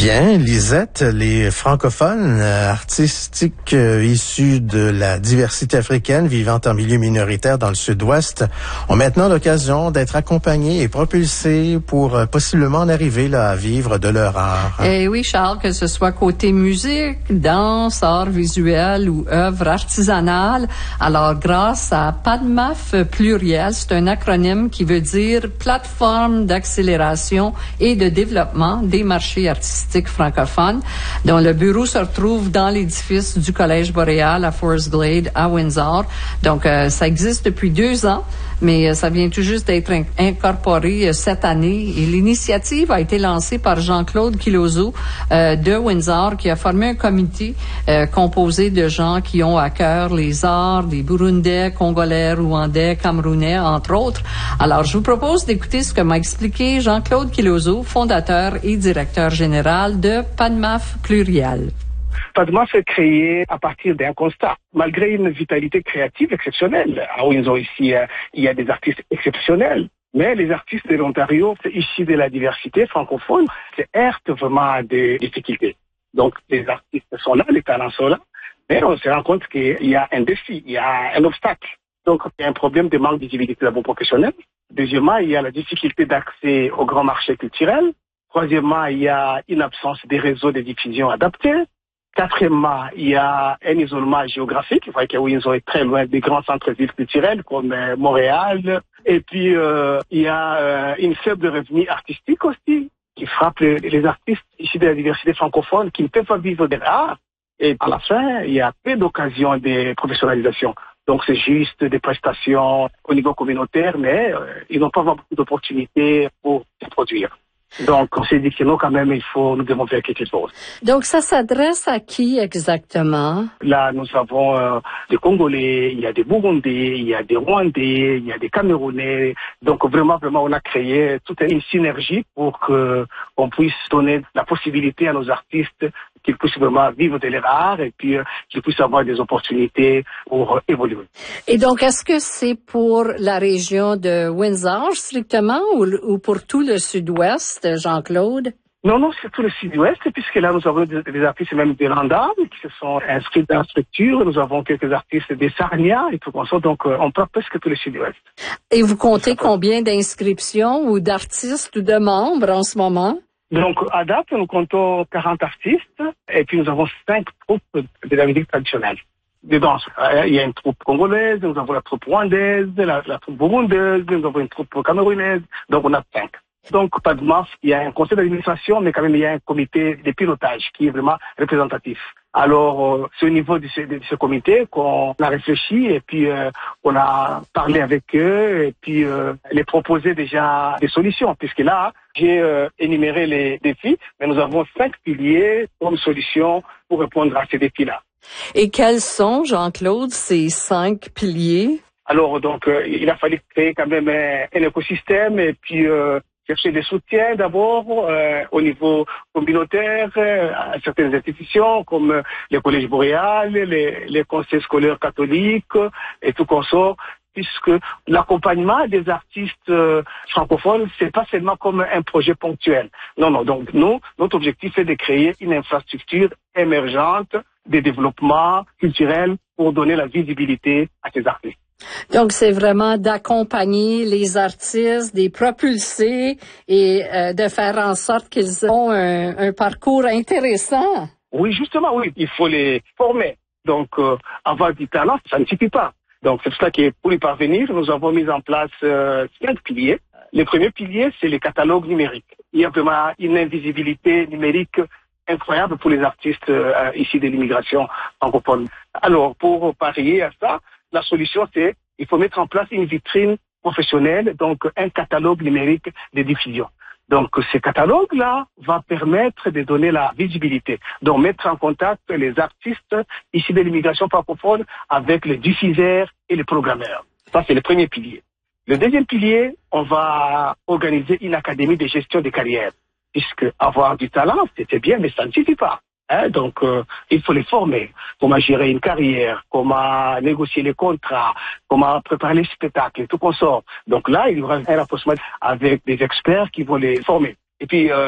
Bien, Lisette, les francophones artistiques issus de la diversité africaine vivant en milieu minoritaire dans le sud-ouest ont maintenant l'occasion d'être accompagnés et propulsés pour possiblement en arriver là, à vivre de leur art. Et oui, Charles, que ce soit côté musique, danse, art visuel ou œuvre artisanale. Alors, grâce à PADMAF pluriel, c'est un acronyme qui veut dire Plateforme d'accélération et de développement des marchés artistiques francophones, dont le bureau se retrouve dans l'édifice du Collège Boréal à Forest Glade, à Windsor. Donc, ça existe depuis 2 ans, mais ça vient tout juste d'être incorporé cette année. Et l'initiative a été lancée par Jean-Claude Kilozo de Windsor, qui a formé un comité composé de gens qui ont à cœur les arts des Burundais, Congolais, Rwandais, Camerounais, entre autres. Alors, je vous propose d'écouter ce que m'a expliqué Jean-Claude Kilozo, fondateur et directeur général de PADMAF pluriel. PADMAF est créé à partir d'un constat. Malgré une vitalité créative exceptionnelle, à Windsor ici, il y a des artistes exceptionnels. Mais les artistes de l'Ontario, issus de la diversité francophone, se heurtent vraiment à des difficultés. Donc, les artistes sont là, les talents sont là, mais on se rend compte qu'il y a un défi, il y a un obstacle. Donc, il y a un problème de manque de visibilité d'abord professionnelle. Deuxièmement, il y a la difficulté d'accès aux grands marchés culturels. Troisièmement, il y a une absence des réseaux de diffusion adaptés. Quatrièmement, il y a un isolement géographique. Vous voyez que Windsor est très loin des grands centres-villes culturels comme Montréal. Et puis, il y a une faible revenu artistique aussi qui frappe les artistes issus de la diversité francophone qui ne peuvent pas vivre de l'art. Et à la fin, il y a peu d'occasions de professionnalisation. Donc, c'est juste des prestations au niveau communautaire, mais ils n'ont pas beaucoup d'opportunités pour se produire. Donc, on s'est dit que nous, quand même, nous devons faire quelque chose. Donc, ça s'adresse à qui exactement? Là, nous avons des Congolais, il y a des Burundais, il y a des Rwandais, il y a des Camerounais. Donc, vraiment, on a créé toute une synergie pour qu'on puisse donner la possibilité à nos artistes qu'ils puissent vraiment vivre de leur art et puis qu'ils puissent avoir des opportunités pour évoluer. Et donc, est-ce que c'est pour la région de Windsor strictement ou pour tout le sud-ouest, Jean-Claude? Non, c'est tout le sud-ouest, puisque là, nous avons des artistes même de Randall qui se sont inscrits dans la structure. Nous avons quelques artistes des Sarnia et tout comme ça. Donc, on parle presque tout le sud-ouest. Et vous comptez combien d'inscriptions ou d'artistes ou de membres en ce moment? Donc, à date, nous comptons 40 artistes et puis nous avons 5 troupes de la musique traditionnelle. De danse. Il y a une troupe congolaise, nous avons la troupe rwandaise, la troupe burundaise, nous avons une troupe camerounaise. Donc, on a 5. Donc, PADMAF, il y a un conseil d'administration, mais quand même, il y a un comité de pilotage qui est vraiment représentatif. Alors, c'est au niveau de ce comité qu'on a réfléchi et puis on a parlé avec eux et puis les proposé déjà des solutions. Puisque là, j'ai énuméré les défis, mais nous avons 5 piliers comme solution pour répondre à ces défis-là. Et quels sont, Jean-Claude, ces 5 piliers? Alors, donc, il a fallu créer quand même un écosystème et puis chercher des soutiens d'abord au niveau communautaire à certaines institutions comme les collèges boréales, les conseils scolaires catholiques et tout consort, puisque l'accompagnement des artistes francophones, c'est pas seulement comme un projet ponctuel. Non. Donc, notre objectif est de créer une infrastructure émergente de développement culturel pour donner la visibilité à ces artistes. Donc, c'est vraiment d'accompagner les artistes, de les propulser et de faire en sorte qu'ils ont un parcours intéressant. Oui, justement, oui. Il faut les former. Donc, avoir du talent, ça ne suffit pas. Donc, c'est pour ça que pour y parvenir, nous avons mis en place 5 piliers. Le premier pilier, c'est les catalogues numériques. Il y a vraiment une invisibilité numérique incroyable pour les artistes ici de l'immigration francophone. Alors, pour parier à ça, la solution, c'est il faut mettre en place une vitrine professionnelle, donc un catalogue numérique de diffusion. Donc, ce catalogue-là va permettre de donner la visibilité, donc mettre en contact les artistes ici de l'immigration francophone avec les diffuseurs et les programmeurs. Ça, c'est le premier pilier. Le deuxième pilier, on va organiser une académie de gestion des carrières, puisque avoir du talent, c'est bien, mais ça ne suffit pas. Donc, il faut les former. Comment gérer une carrière, comment négocier les contrats, comment préparer les spectacles et tout consort. Donc là, il y aura un rapprochement avec des experts qui vont les former. Et puis,